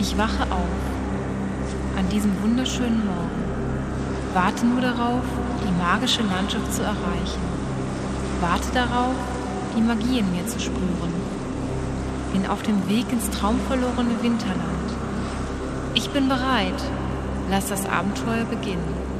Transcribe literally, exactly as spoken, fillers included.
Ich wache auf an diesem wunderschönen Morgen. Warte nur darauf, die magische Landschaft zu erreichen. Warte darauf, die Magie in mir zu spüren. Bin auf dem Weg ins traumverlorene Winterland. Ich bin bereit. Lass das Abenteuer beginnen.